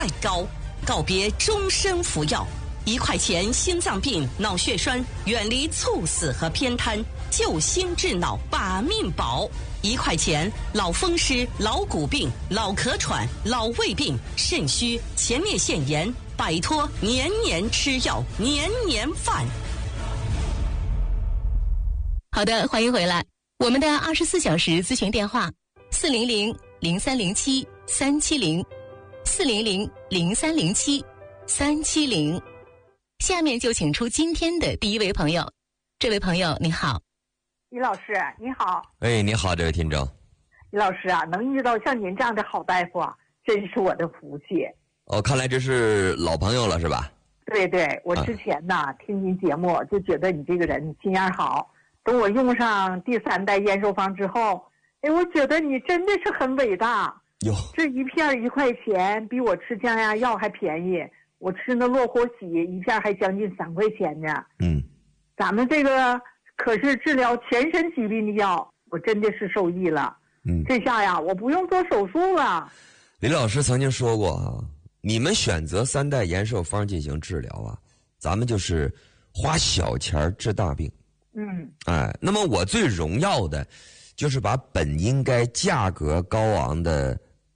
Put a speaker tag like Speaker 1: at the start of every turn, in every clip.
Speaker 1: 高，告别终身服药，1块钱心脏病、脑血栓，远离猝死和偏瘫，救心治脑，把命保。1块钱老风湿、老骨病、老咳喘、老胃病、肾虚、前列腺炎，摆脱年年吃药、年年犯。
Speaker 2: 好的，欢迎回来。我们的24小时咨询电话400-0307-370，400-0307-370。下面就请出今天的第一位朋友。这位朋友你好。
Speaker 3: 李老师你好。
Speaker 4: 哎，你好，这位听众。
Speaker 3: 李老师啊，能遇到像您这样的好大夫啊，真是我的福气。
Speaker 4: 哦，看来这是老朋友了是吧？
Speaker 3: 对对，我之前呢，听您节目就觉得你这个人心眼好。等我用上第3代延寿方之后，哎，我觉得你真的是很伟大。
Speaker 4: 哟，
Speaker 3: 这一片1块钱，比我吃降压药还便宜。我吃那落活喜一片还将近3块钱呢。咱们这个可是治疗全身疾病的药，我真的是受益了。这下呀，我不用做手术了。
Speaker 4: 李老师曾经说过啊，你们选择3代延寿方进行治疗啊，咱们就是花小钱治大病。那么我最荣耀的，就是把本应该价格高昂的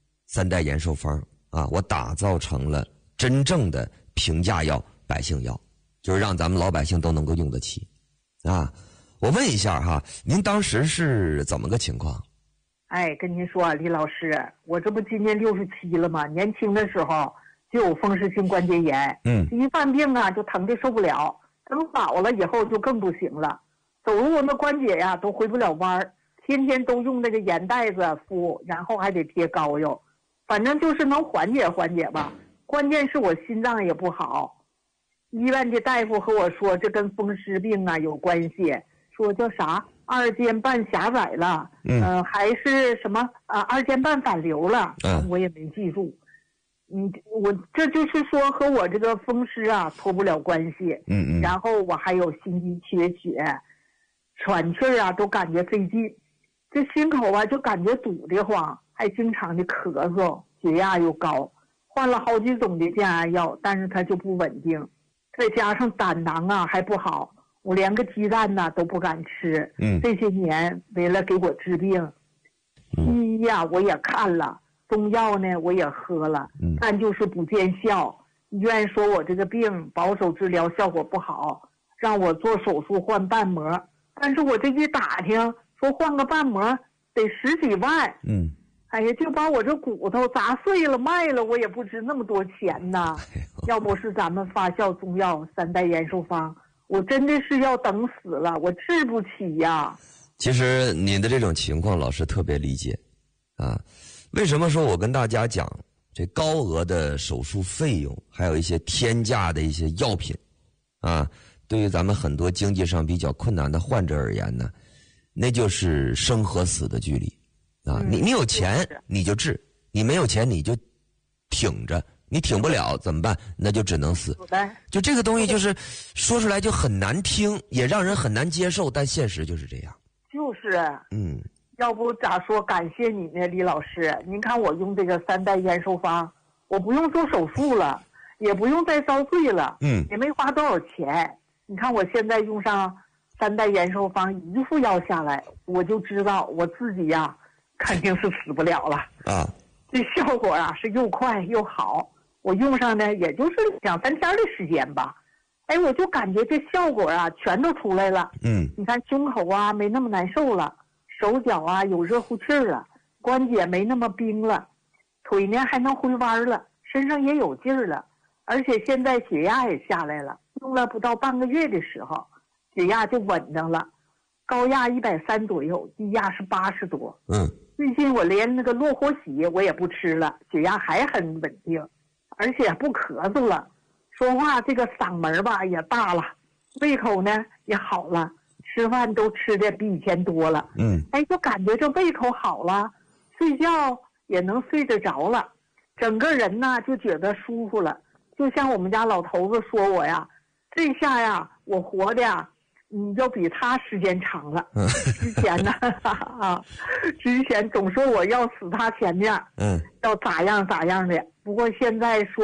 Speaker 4: 3代延寿方啊，我打造成了真正的平价药、百姓药，就是让咱们老百姓都能够用得起啊。我问一下哈，您当时是怎么个情况？
Speaker 3: 哎，跟您说啊，李老师，我这不今年67了吗？年轻的时候就有风湿性关节炎，一犯病啊就疼得受不了，等老了以后就更不行了，走路那关节呀都回不了弯儿，天天都用那个盐袋子敷，然后还得贴膏药，反正就是能缓解缓解吧。关键是我心脏也不好，医院的大夫和我说这跟风湿病啊有关系，说叫啥二尖瓣狭窄了，还是什么二尖瓣反流了，我也没记住。我这就是说和我这个风湿啊脱不了关系。然后我还有心肌缺血，喘气儿啊都感觉费劲，这心口啊就感觉堵得慌，还经常的咳嗽，血压又高，换了好几种的降压药，但是它就不稳定，再加上胆囊啊还不好，我连个鸡蛋呢都不敢吃。这些年为了给我治病，西医呀我也看了，中药呢我也喝了，但就是不见效。医院说我这个病保守治疗效果不好，让我做手术换瓣膜，但是我这一打听说换个瓣膜得10几万。哎呀，就把我这骨头砸碎了卖了，我也不值那么多钱呐。要不是咱们发酵中药3代延寿方，我真的是要等死了，我治不起呀。
Speaker 4: 其实你的这种情况老师特别理解啊。为什么说我跟大家讲这高额的手术费用，还有一些天价的一些药品啊，对于咱们很多经济上比较困难的患者而言呢，那就是生和死的距离啊。你有钱你就治，你没有钱你就挺着，你挺不了怎么办？那就只能死。就这个东西就是说出来就很难听，也让人很难接受，但现实就是这样。
Speaker 3: 就是要不咋说感谢你呢，李老师。您看我用这个3代延寿方，我不用做手术了，也不用再遭罪了，也没花多少钱。你看我现在用上3代延寿方一副药下来，我就知道我自己呀肯定是死不了了啊。这效果啊是又快又好，我用上呢也就是2-3天的时间吧。哎，我就感觉这效果啊全都出来了。你看胸口啊没那么难受了，手脚啊有热乎气儿了，关节没那么冰了，腿呢还能回弯了，身上也有劲儿了，而且现在血压也下来了，用了不到半个月的时候，血压就稳当了，高压130左右，低压是80多。最近我连那个落活喜我也不吃了，血压还很稳定，而且不咳嗽了，说话这个嗓门吧也大了，胃口呢也好了，吃饭都吃的比以前多了。哎，就感觉这胃口好了，睡觉也能睡得着了，整个人呢就觉得舒服了。就像我们家老头子说我呀，这下呀我活的呀要比他时间长了。之前呢，之前总说我要死他前面，要咋样咋样的。不过现在说。